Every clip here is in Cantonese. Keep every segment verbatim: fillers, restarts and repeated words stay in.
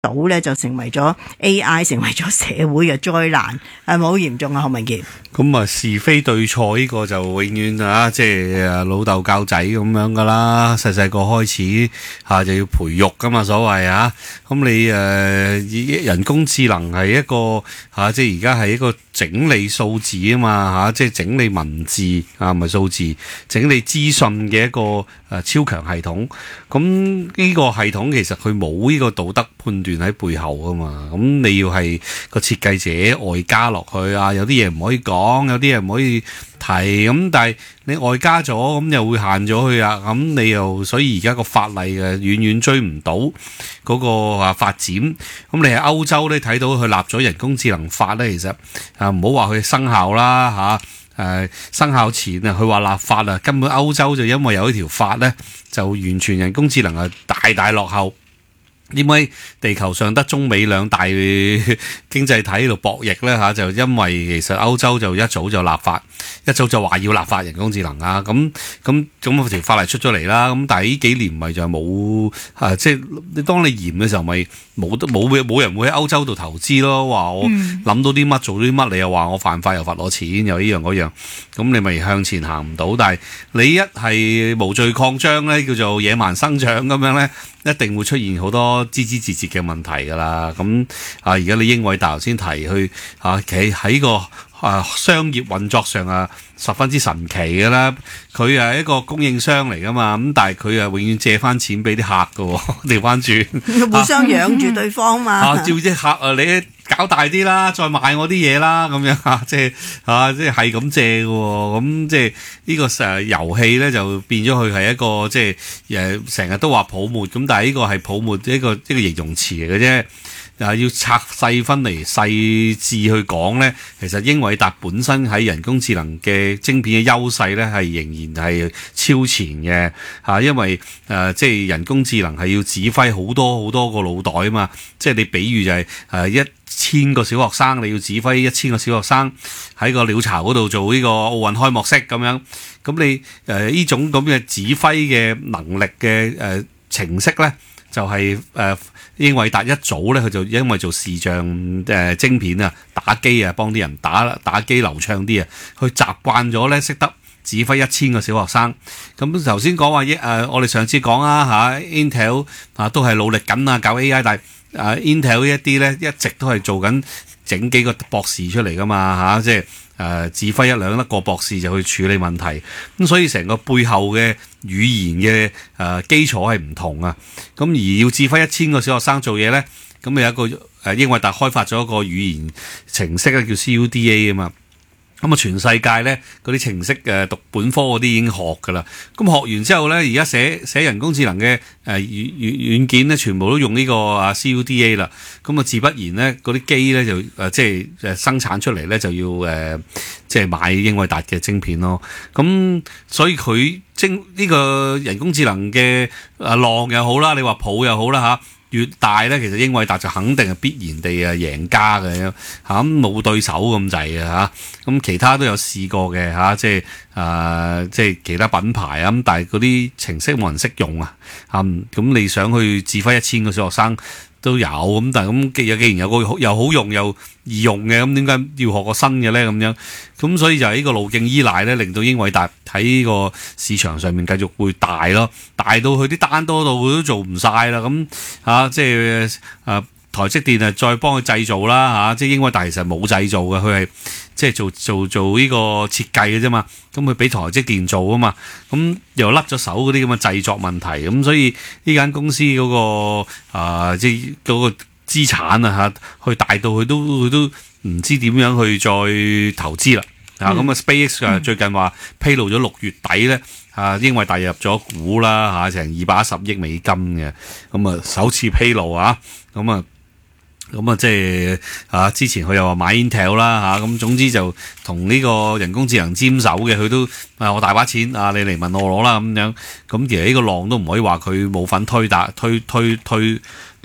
島咧就成為咗 A I， 成為咗社會嘅災難，係咪好嚴重啊？何文傑， 咁啊是非對錯呢個就永遠啊，即係老豆教仔咁樣噶啦，細細個開始吓、啊、就要培育噶嘛，所謂啊，咁你誒、呃、人工智能係一個吓、啊，即係而家係一個整理數字啊嘛吓、啊，即係整理文字啊唔係數字，整理資訊嘅一個誒、啊、超強系統。咁呢個系統其實佢冇呢個道德判斷喺背後啊嘛，咁你要係個設計者外加落去啊，有啲嘢唔可以講，有啲嘢唔可以提，咁但係你外加咗，咁又會限咗佢啊，咁你又所以而家個法例嘅遠遠追唔到嗰個啊發展，咁你喺歐洲咧睇到佢立咗人工智能法咧，其實啊唔好話佢生效啦吓。誒、呃、生效前啊，佢話立法啊，根本歐洲就因為有呢條法咧，就完全人工智能啊大大落後。點解地球上得中美兩大經濟體喺度博弈咧嚇？就因為其實歐洲就一早就立法，一早就話要立法人工智能啊！咁咁咁條法例出咗嚟啦。咁但係呢幾年咪就冇啊，即係你當你嚴嘅時候，咪冇得冇冇人會喺歐洲度投資咯。話我諗到啲乜做啲乜，你又話我犯法又罰我錢，又呢樣嗰樣，咁你咪向前行唔到。但係你一係無序擴張咧，叫做野蠻生長咁樣咧，一定會出現好多枝枝節節嘅問題㗎啦，咁啊而家你英偉達頭先提去啊，企喺個啊商業運作上啊十分之神奇㗎啦，佢係一個供應商嚟㗎嘛，咁但係佢啊永遠借翻錢俾啲客㗎喎，調翻轉， 互相養住對方嘛， 啊照啲客啊你搞大啲啦，再賣我啲嘢啦，咁樣啊，即係啊，即係係咁借嘅喎，咁即係呢個誒遊戲咧就變咗佢係一個即係誒成日都話泡沫，咁但係呢個係泡沫一個一個形容詞嚟嘅啫。啊，要拆細分嚟細緻去講咧，其實英偉達本身喺人工智能嘅晶片嘅優勢咧，係仍然係超前嘅嚇，因為誒、呃、即係人工智能係要指揮好多好多個腦袋啊嘛，即係你比喻就係、是、誒、呃、一千個小學生，你要指揮一千個小學生喺個鳥巢嗰度做呢個奧運開幕式咁樣，咁你誒呢、呃、種咁嘅指揮嘅能力嘅誒、呃、程式咧，就係、是、誒。呃英偉達一早咧，佢就因為做視像誒、呃、晶片啊，打機啊，幫啲人打打機流暢啲啊，佢習慣咗咧，識得指揮一千個小學生。咁頭先講話誒，我哋上次講啊嚇 Intel 啊都係努力緊啊搞 A I， 但係啊 Intel 一啲咧一直都係做緊整幾個博士出嚟噶嘛嚇、啊，即係。誒、呃、指揮一兩粒個博士就去處理問題，咁所以成個背後嘅語言嘅誒、呃、基礎係唔同啊。咁而要指揮一千個小學生做嘢咧，咁咪有一個誒、呃、英偉達開發咗一個語言程式咧，叫 C U D A 啊嘛。咁啊，全世界咧嗰啲程式誒讀本科嗰啲已經學噶啦。咁學完之後咧，而家寫寫人工智能嘅誒軟軟軟件咧，全部都用呢個啊 C U D A 啦。咁啊，自不然咧，嗰啲機咧就誒、呃、即係誒生產出嚟咧就要誒、呃、即係買英偉達嘅晶片咯。咁所以佢晶呢個人工智能嘅啊浪又好啦，你話抱又好啦嚇。越大咧，其實英偉達就肯定係必然地啊贏家嘅嚇，咁冇對手咁滯嘅嚇，咁其他都有試過嘅嚇，即係啊即係其他品牌啊，咁但係嗰啲程式冇人識用啊，咁咁你想去指揮一千個小學生都有咁，但係咁既有既然有個又好用又易用嘅，咁點解要學個新嘅咧？咁樣咁所以就係呢個路徑依賴咧，令到英偉達喺呢個市場上面繼續會大咯，大到佢啲單多到佢都做唔晒啦。咁啊，即係啊台積電啊，再幫佢製造啦嚇、啊，即係英偉達其實冇製造嘅，佢係即係做做做呢個設計嘅啫嘛。咁佢俾台積電做啊嘛，咁又甩咗手嗰啲咁嘅製作問題，咁所以呢間公司嗰、那個啊即係嗰個資產啊嚇，去大到佢都佢都唔知點樣去再投資啦。啊咁啊 SpaceX 啊最近話披露咗六月底咧啊英偉達入咗股啦嚇，成二百一十億美金嘅，咁啊首次披露啊，咁啊。咁啊，即係啊，之前佢又話買 Intel 啦嚇，咁總之就同呢個人工智能沾手嘅，佢都啊我大把錢啊，你嚟問我攞啦咁樣。咁其實呢個浪都唔可以話佢冇份推打推推推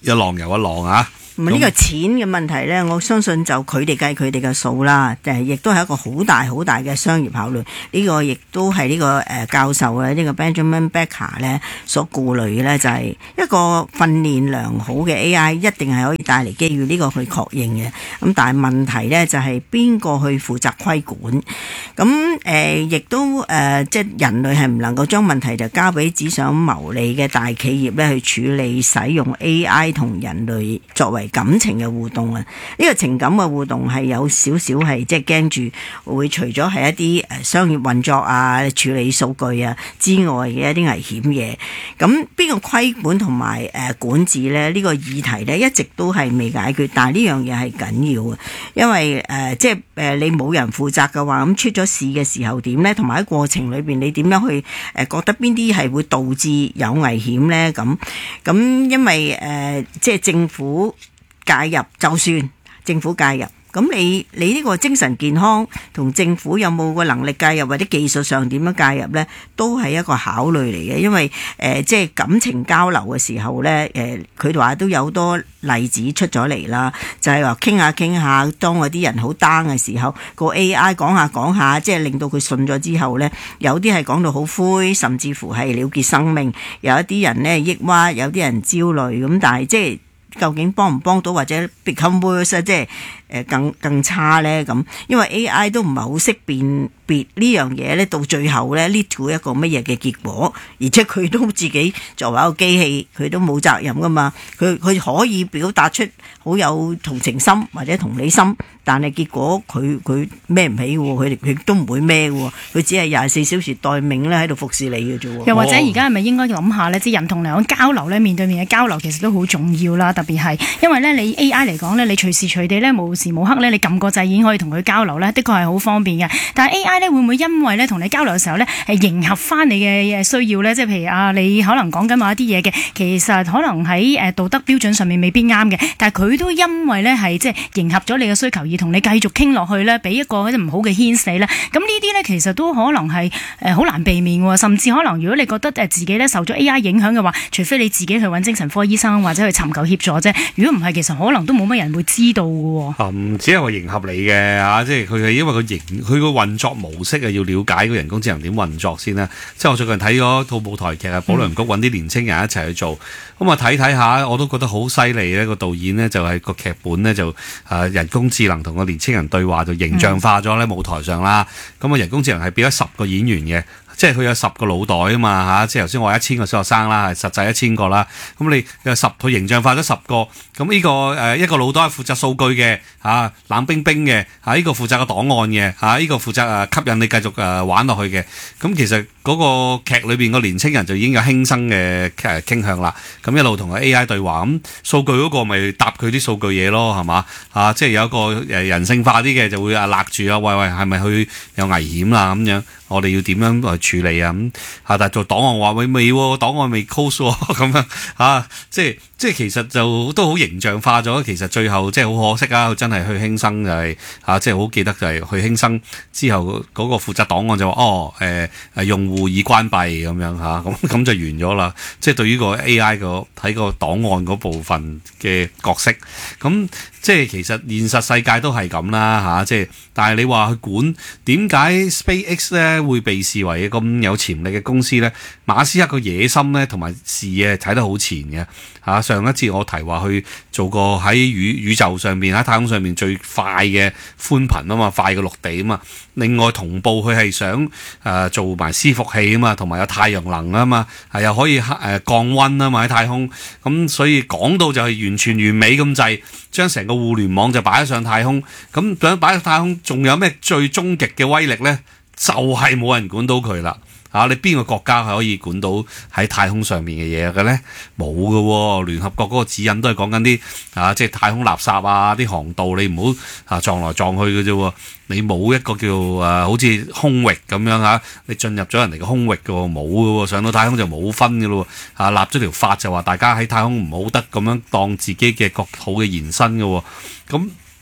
一浪又一浪啊！ 唔係呢個錢嘅問題呢，我相信就佢哋計佢哋嘅數啦，誒，亦都係一個好大好大嘅商業考慮。呢、這個亦都係呢個誒教授咧，呢、這個 Benjamin Becker 呢所顧慮嘅呢，就係一個訓練良好嘅 A I 一定係可以帶嚟機遇，呢、這個去確認嘅。咁但係問題呢，就係邊個去負責規管？咁誒亦都誒、呃，即係人類係唔能夠將問題就交俾只想牟利嘅大企業呢去處理使用 A I 同人類作為感情嘅互動啊，呢、這個情感嘅互動係有少少係即係驚住會除咗係一啲誒商業運作啊、處理數據啊之外嘅一啲危險嘢。咁邊個規管同埋誒管治咧？呢、這個議題咧一直都係未解決，但係呢樣嘢係緊要嘅，因為誒、呃、即係誒你冇人負責嘅話，咁出咗事嘅時候點咧？同埋喺過程裏邊你點樣去誒覺得邊啲係會導致有危險咧？咁咁因為誒、呃、即係政府介入，就算政府介入，咁你你呢個精神健康同政府有冇個能力介入，或者技術上點樣介入呢？都係一個考慮嚟嘅。因為誒、呃、即係感情交流嘅時候呢，誒佢話都有好多例子出咗嚟啦，就係話傾下傾下，當嗰啲人好 down 嘅時候，個 A I 講下講下，即係令到佢信咗之後呢，有啲係講到好灰，甚至乎係了結生命；有一啲人呢抑鬱，有啲人焦慮咁，但係即係。究竟幫唔幫到，或者 become worse 即係誒更更差咧咁？因為 A I 都唔係好識辨別呢樣嘢咧，到最後咧 lead to 一個乜嘢嘅結果，而且佢都自己作為一個機器，佢都冇責任噶嘛。佢佢可以表達出好有同情心或者同理心，但係結果佢佢孭唔起喎，佢佢都唔會孭喎，佢只係廿四小時待命咧喺度服侍你嘅啫。 又或者而家係咪應該諗下咧？即係人同人嘅交流咧，面對面嘅交流其實都好重要啦。特別係因為咧，你 A I 嚟講咧，你隨時隨地咧，無時無刻咧，你撳個掣已經可以同佢交流咧，的確係好方便嘅。但係 A I 咧會唔會因為咧同你交流嘅時候咧，係迎合翻你嘅需要咧？即係譬如啊，你可能講緊某一啲嘢嘅，其實可能喺誒道德標準上面未必啱嘅，但係佢都因為咧係即係迎合咗你嘅需求而同你繼續傾落去咧，俾一個唔好嘅牽死咧。咁呢啲咧其實都可能係誒好難避免喎，甚至可能如果你覺得誒自己咧受咗 A I 影響嘅話，除非你自己去揾精神科醫生或者去尋求協助啫。如果唔係，其實可能都冇乜人會知道嘅喎。唔只係話迎合你嘅嚇，即係佢係因為佢營佢個運作模式啊，要了解個人工智能點運作先啦。即係我最近睇咗套舞台劇啊，保良局揾啲年青人一齊去做，咁啊睇睇下，我都覺得好犀利咧。個導演呢，就係個劇本呢，就誒人工智能同個年青人對話就形象化咗咧舞台上啦。咁啊人工智能係變咗十個演員嘅。即係佢有十個腦袋啊嘛嚇，即係頭先我話一千個小學生啦，係實際一千個啦。咁你有十佢形象化咗十個，咁呢個誒一個腦袋係負責數據嘅嚇，冷冰冰嘅嚇，呢個負責個檔案嘅嚇，呢個負責誒吸引你繼續誒玩落去嘅。咁其實嗰個劇裏邊個年青人就已經有輕生嘅誒傾向啦。咁一路同個 A I 對話，咁數據嗰個咪答佢啲數據嘢咯，係嘛啊？即係有一個誒人性化啲嘅就會啊勒住啊，喂喂係咪佢有危險啦咁樣？我哋要點樣去處理啊？咁啊，但係做檔案話未未喎，檔案未 close 喎，咁樣啊，即係即係其實就都好形象化咗。其實最後即係好可惜啊，佢真係去輕生就係、是、啊，即係好記得就係去輕生之後嗰個負責檔案就話哦誒誒用戶已關閉咁樣嚇，咁、啊、咁就完咗啦。即係對於個 A I 個喺個檔案嗰部分嘅角色，咁即係其實現實世界都係咁啦嚇。即係但係你話去管點解 SpaceX 咧會被視為咁有潛力嘅公司咧？馬斯克個野心咧同埋視野睇得好前嘅嚇。上一次我提話去做過喺宇宇宙上面喺太空上面最快嘅寬頻啊嘛，快過陸地啊嘛。另外同步佢係想誒、呃、做埋伺服器啊嘛，同埋有太陽能啊嘛，係又可以誒、呃、降溫啊嘛喺太空。咁所以講到就係完全完美咁滯，將成個互聯網就擺咗上太空。咁想擺喺太空，仲有咩最終極嘅威力咧？就係、是、冇人管到佢啦。啊！你邊個國家係可以管到喺太空上面嘅嘢嘅咧？冇嘅喎，聯合國嗰個指引都係講緊啲啊，即係太空垃圾啊，啲航道你唔好啊撞來撞去嘅啫喎。你冇一個叫誒、啊，好似空域咁樣嚇、啊，你進入咗人哋嘅空域嘅喎，冇嘅喎，上到太空就冇分嘅咯喎。啊，立咗條法就話大家喺太空唔好得咁樣當自己嘅國土嘅延伸嘅喎，咁、啊。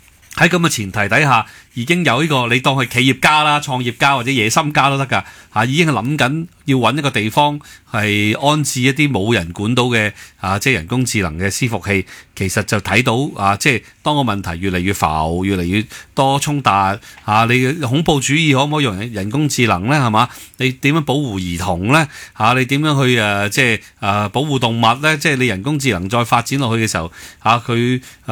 喺咁嘅前提底下，已經有呢、這個你當係企業家啦、創業家或者野心家都得㗎嚇，已經係諗緊要揾一個地方係安置一啲冇人管到嘅啊，即係人工智能嘅伺服器。其實就睇到啊，即係當個問題越嚟越浮、越嚟越多衝突啊，你嘅恐怖主義可唔可以用人工智能咧？係嘛？你點樣保護兒童咧？嚇、啊，你點樣去誒、啊、即係誒、啊、保護動物咧？即係你人工智能再發展落去嘅時候，嚇佢誒。